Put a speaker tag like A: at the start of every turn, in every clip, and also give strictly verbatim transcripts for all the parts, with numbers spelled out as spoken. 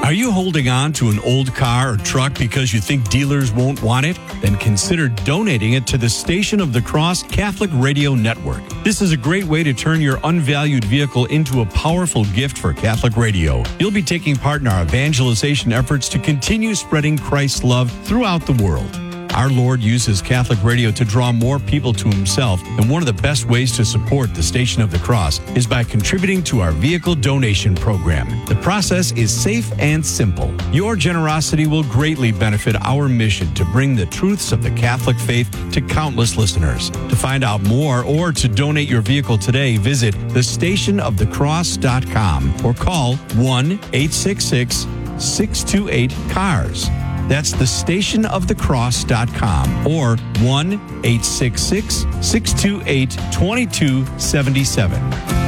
A: Are you holding on to an old car or truck because you think dealers won't want it? Then consider donating it to the Station of the Cross Catholic Radio Network. This is a great way to turn your unvalued vehicle into a powerful gift for Catholic radio. You'll be taking part in our evangelization efforts to continue spreading Christ's love throughout the world. Our Lord uses Catholic radio to draw more people to himself, and one of the best ways to support the Station of the Cross is by contributing to our vehicle donation program. The process is safe and simple. Your generosity will greatly benefit our mission to bring the truths of the Catholic faith to countless listeners. To find out more or to donate your vehicle today, visit the station of the cross dot com or call one eight six six, six two eight, C A R S. That's the station of the cross dot com or one eight six six, six two eight, two two seven seven.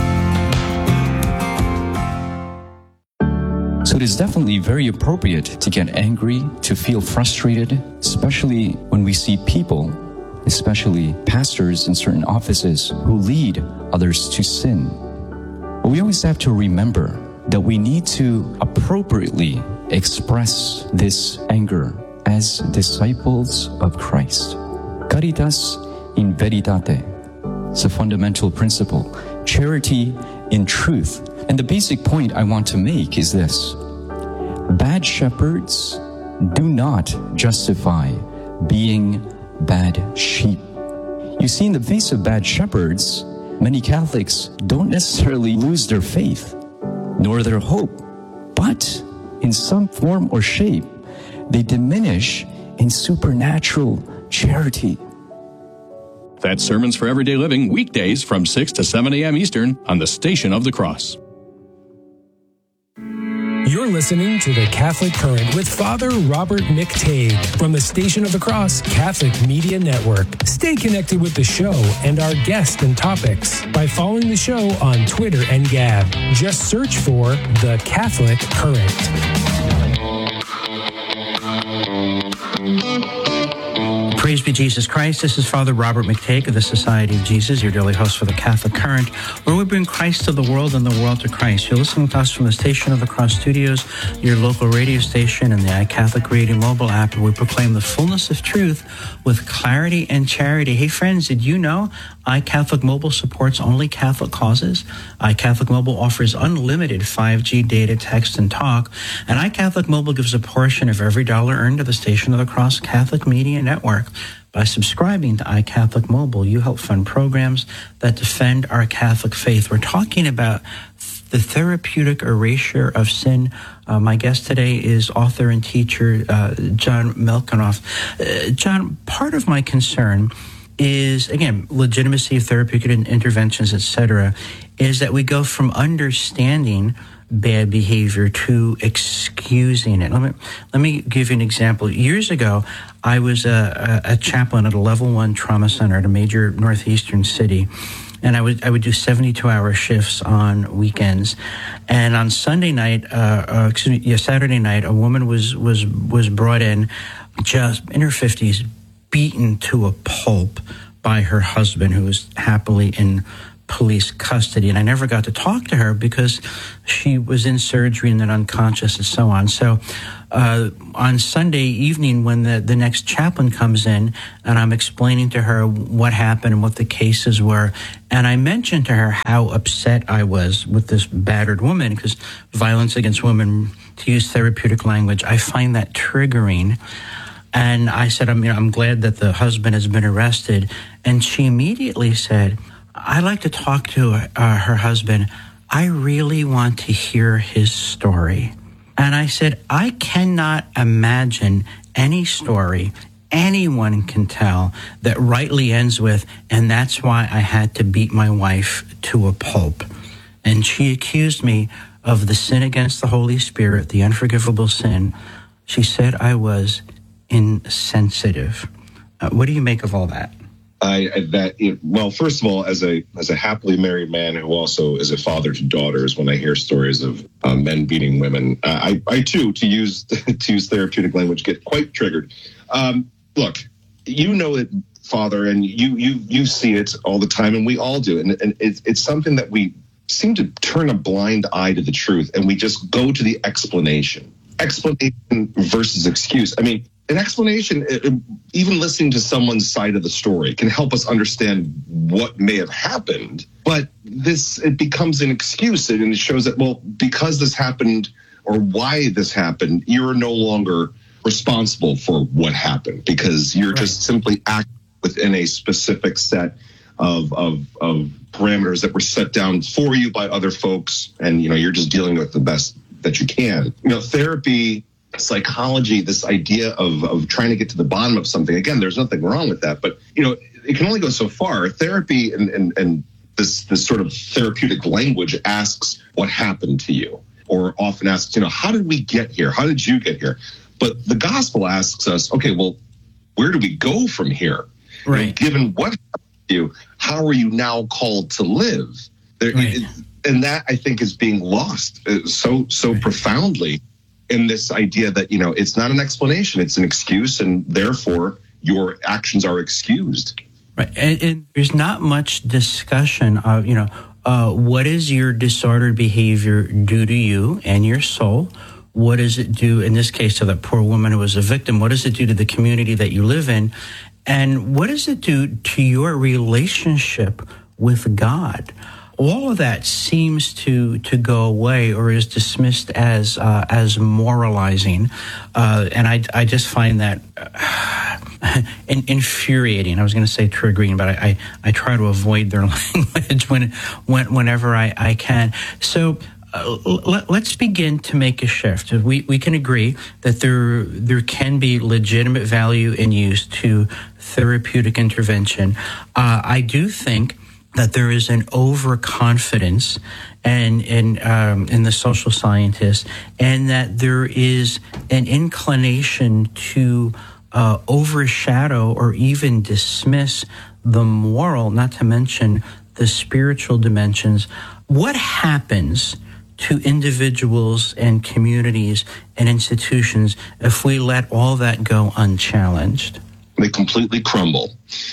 B: So it is definitely very appropriate to get angry, to feel frustrated, especially when we see people, especially pastors in certain offices, who lead others to sin. But we always have to remember that we need to appropriately express this anger as disciples of Christ. Caritas in veritate. It's a fundamental principle. Charity in truth. And the basic point I want to make is this. Bad shepherds do not justify being bad sheep. You see, in the face of bad shepherds, many Catholics don't necessarily lose their faith, nor their hope, but in some form or shape, they diminish in supernatural charity.
C: That's Sermons for Everyday Living, weekdays from six to seven a.m. Eastern on the Station of the Cross.
D: You're listening to The Catholic Current with Father Robert McTague from the Station of the Cross Catholic Media Network. Stay connected with the show and our guests and topics by following the show on Twitter and Gab. Just search for The Catholic Current.
E: Praise be Jesus Christ. This is Father Robert McTague of the Society of Jesus, your daily host for the Catholic Current, where we bring Christ to the world and the world to Christ. You're listening to us from the Station of the Cross Studios, your local radio station, and the iCatholic Radio mobile app, where we proclaim the fullness of truth with clarity and charity. Hey, friends, did you know iCatholic Mobile supports only Catholic causes? iCatholic Mobile offers unlimited five G data, text, and talk, and iCatholic Mobile gives a portion of every dollar earned to the Station of the Cross Catholic Media Network. By subscribing to iCatholic Mobile, you help fund programs that defend our Catholic faith. We're talking about the therapeutic erasure of sin. Uh, my guest today is author and teacher uh, John Melkinoff. Uh, John, part of my concern is, again, legitimacy of therapeutic interventions, et cetera, is that we go from understanding bad behavior to excusing it. Let me, let me give you an example. Years ago, I was a, a, a chaplain at a level one trauma center at a major northeastern city. And I would I would do seventy-two hour shifts on weekends. And on Sunday night, uh, uh, excuse me, yeah, Saturday night, a woman was was was brought in, just in her fifties, beaten to a pulp by her husband, who was happily in police custody. And I never got to talk to her because she was in surgery and then unconscious and so on. So uh, on Sunday evening, when the, the next chaplain comes in and I'm explaining to her what happened and what the cases were, and I mentioned to her how upset I was with this battered woman, because violence against women, to use therapeutic language, I find that triggering. And I said, I'm, you know, I'm glad that the husband has been arrested. And she immediately said, I'd like to talk to uh, her husband. I really want to hear his story. And I said, I cannot imagine any story anyone can tell that rightly ends with, and that's why I had to beat my wife to a pulp. And she accused me of the sin against the Holy Spirit, the unforgivable sin. She said I was insensitive. Uh, what do you make of all that?
F: I that it, well, first of all, as a as a happily married man who also is a father to daughters, when I hear stories of uh, men beating women, uh, I I too, to use to use therapeutic language, get quite triggered. Um, look, you know it, Father, and you you you see it all the time, and we all do, and and it's it's something that we seem to turn a blind eye to the truth, and we just go to the explanation. explanation versus excuse. I mean, an explanation, even listening to someone's side of the story, can help us understand what may have happened. But this, it becomes an excuse, and it shows that, well, because this happened or why this happened, you're no longer responsible for what happened because you're right. just simply acting within a specific set of, of of parameters that were set down for you by other folks, and you know you're just dealing with the best that you can. You know, therapy, psychology, this idea of of trying to get to the bottom of something. Again, there's nothing wrong with that, but you know, it can only go so far. Therapy and and, and this this sort of therapeutic language asks what happened to you, or often asks, you know, how did we get here? How did you get here? But the gospel asks us, okay, well, where do we go from here? Right. And given what happened to you, how are you now called to live? There, right. it, and that, I think, is being lost so so right. profoundly in this idea that, you know, it's not an explanation, it's an excuse, and therefore your actions are excused.
E: Right. And, and there's not much discussion of, you know, uh, what is your disordered behavior do to you and your soul? What does it do, in this case, to that poor woman who was a victim? What does it do to the community that you live in? And what does it do to your relationship with God? All of that seems to to go away or is dismissed as uh, as moralizing, uh, and I I just find that uh, infuriating. I was going to say triggering, but I, I I try to avoid their language when when whenever I I can. So. Uh, let, let's begin to make a shift. We we can agree that there there can be legitimate value and use to therapeutic intervention. Uh, I do think that there is an overconfidence and in um, in the social scientists, and that there is an inclination to uh, overshadow or even dismiss the moral, not to mention the spiritual dimensions. What happens to individuals and communities and institutions if we let all that go unchallenged?
F: They completely crumble.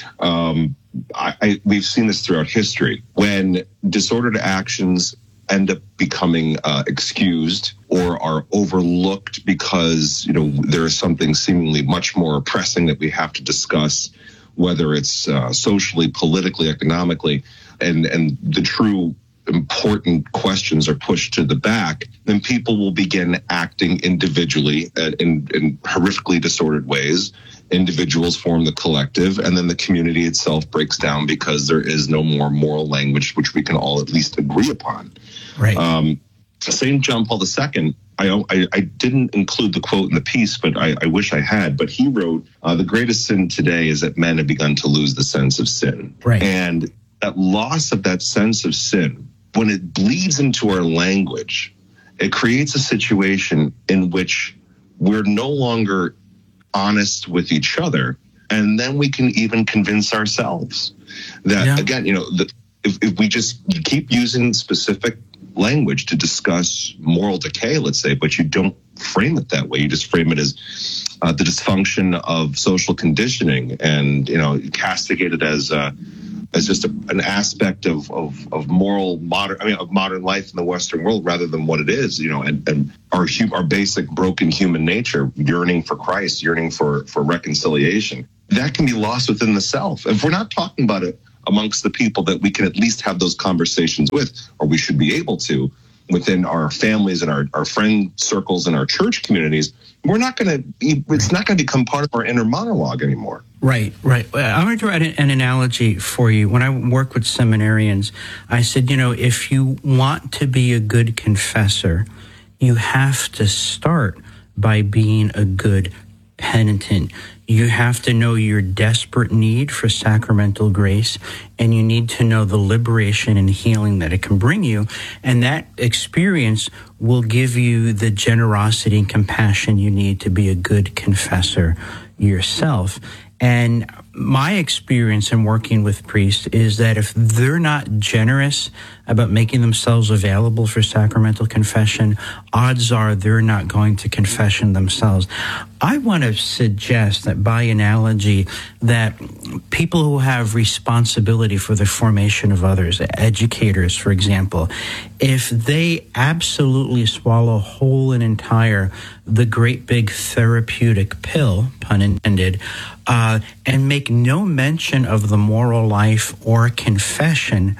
F: Um, I, I, we've seen this throughout history. When disordered actions end up becoming uh, excused or are overlooked because, you know, there is something seemingly much more pressing that we have to discuss, whether it's uh, socially, politically, economically, and, and the true important questions are pushed to the back, then people will begin acting individually in, in horrifically disordered ways. Individuals form the collective, and then the community itself breaks down because there is no more moral language which we can all at least agree upon.
E: Right.
F: Um, Saint John Paul the Second, I, I, I didn't include the quote in the piece, but I, I wish I had, but he wrote, uh, the greatest sin today is that men have begun to lose the sense of sin.
E: Right.
F: And that loss of that sense of sin, when it bleeds into our language, it creates a situation in which we're no longer honest with each other, and then we can even convince ourselves that, yeah. again, you know, the, if, if we just keep using specific language to discuss moral decay, let's say, but you don't frame it that way, you just frame it as uh, the dysfunction of social conditioning, and, you know, castigate it as uh, as just a, an aspect of, of, of moral modern, I mean, of modern life in the Western world, rather than what it is, you know, and, and our our basic broken human nature, yearning for Christ, yearning for, for reconciliation, that can be lost within the self. If we're not talking about it amongst the people that we can at least have those conversations with, or we should be able to, within our families and our, our friend circles and our church communities, we're not going to be, it's not going to become part of our inner monologue anymore.
E: Right, right. I'm going to write an analogy for you. When I work with seminarians, I said, you know, if you want to be a good confessor, you have to start by being a good penitent. You have to know your desperate need for sacramental grace, and you need to know the liberation and healing that it can bring you. And that experience will give you the generosity and compassion you need to be a good confessor yourself. And my experience in working with priests is that if they're not generous, about making themselves available for sacramental confession, odds are they're not going to confession themselves. I want to suggest that by analogy that people who have responsibility for the formation of others, educators, for example, if they absolutely swallow whole and entire the great big therapeutic pill, pun intended, uh, and make no mention of the moral life or confession,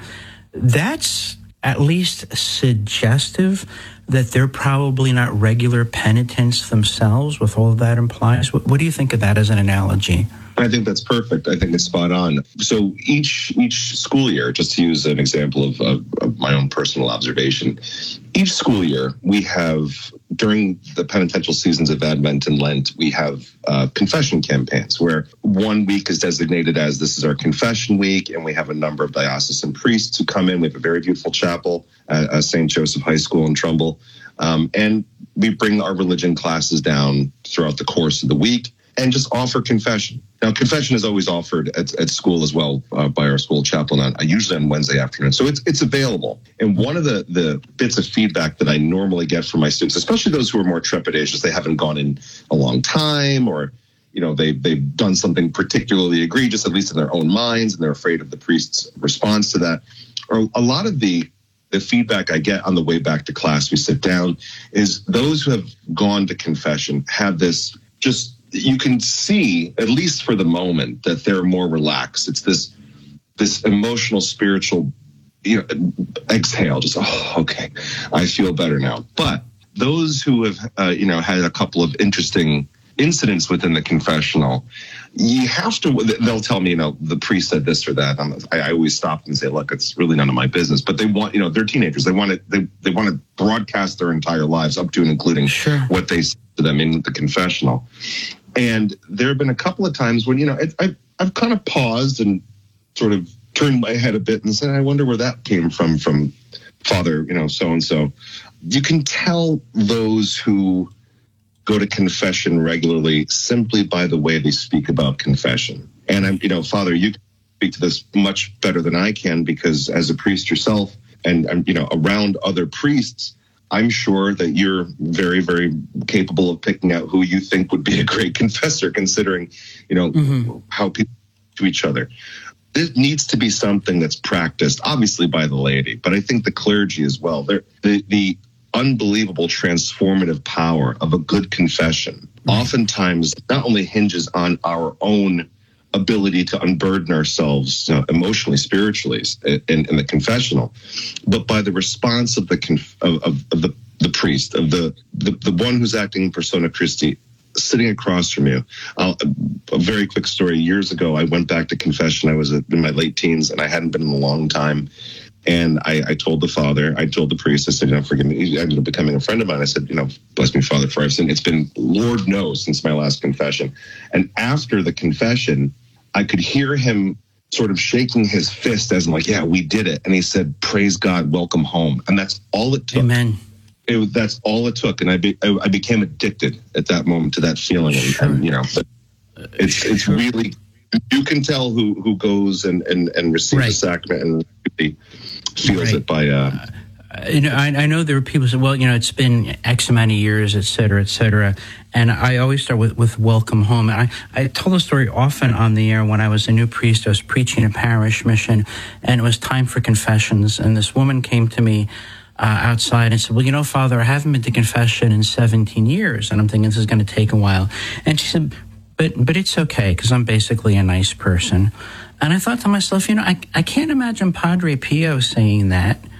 E: that's at least suggestive that they're probably not regular penitents themselves, with all of that implies. What, what do you think of that as an analogy?
F: I think that's perfect. I think it's spot on. So each each school year, just to use an example of, of, of my own personal observation, each school year we have, during the penitential seasons of Advent and Lent, we have uh, confession campaigns where one week is designated as this is our confession week, and we have a number of diocesan priests who come in. We have a very beautiful chapel at uh, Saint Joseph High School in Trumbull, um, and we bring our religion classes down throughout the course of the week and just offer confession. Now, confession is always offered at, at school as well uh, by our school chaplain, on, usually on Wednesday afternoon. So it's it's available. And one of the, the bits of feedback that I normally get from my students, especially those who are more trepidatious, they haven't gone in a long time, or you know they they've done something particularly egregious, at least in their own minds, and they're afraid of the priest's response to that. Or a lot of the the feedback I get on the way back to class, we sit down, is those who have gone to confession have this just. You can see, at least for the moment, that they're more relaxed. It's this this emotional, spiritual, you know, exhale. Just, oh, okay, I feel better now. But those who have, uh, you know, had a couple of interesting incidents within the confessional, you have to, they'll tell me, you know, the priest said this or that. I'm, I, I always stop and say, look, it's really none of my business. But they want, you know, they're teenagers. They want to, they, they want to broadcast their entire lives up to and including
E: sure.
F: what they said to them in the confessional. And there have been a couple of times when, you know, it, I, I've kind of paused and sort of turned my head a bit and said, I wonder where that came from, from Father, you know, so-and-so. You can tell those who go to confession regularly simply by the way they speak about confession. And I'm, you know, Father, you can speak to this much better than I can, because as a priest yourself and, and you know, around other priests, I'm sure that you're very, very capable of picking out who you think would be a great confessor, considering, you know, mm-hmm. how people to each other. This needs to be something that's practiced, obviously, by the laity, but I think the clergy as well. They're, the the unbelievable transformative power of a good confession right. oftentimes not only hinges on our own ability to unburden ourselves uh, emotionally, spiritually in, in the confessional, but by the response of the conf- of, of, of the, the priest, of the, the the one who's acting in persona Christi, sitting across from you. I'll, a very quick story. Years ago, I went back to confession. I was in my late teens, and I hadn't been in a long time. And I, I told the father, I told the priest, I said, you know, forgive me. He ended up becoming a friend of mine. I said, you know, bless me, Father, for I've sinned. It's been, Lord knows, since my last confession. And after the confession, I could hear him sort of shaking his fist as I'm like, yeah, we did it. And he said, praise God, welcome home. And that's all it took.
E: Amen.
F: It, that's all it took. And I, be, I, I became addicted at that moment to that feeling. And,
E: sure. and
F: you know, it's it's sure. really, you can tell who, who goes and, and, and receives right. the sacrament and really feels right. it by... Uh,
E: uh, you know, I, I know there are people who say, well, you know, it's been X amount of years, et cetera, et cetera. And I always start with, with welcome home. I, I tell the story often on the air. When I was a new priest, I was preaching a parish mission, and it was time for confessions. And this woman came to me uh, outside and said, well, you know, Father, I haven't been to confession in seventeen years. And I'm thinking this is going to take a while. And she said, but but it's okay, because I'm basically a nice person. And I thought to myself, you know, I, I can't imagine Padre Pio saying that.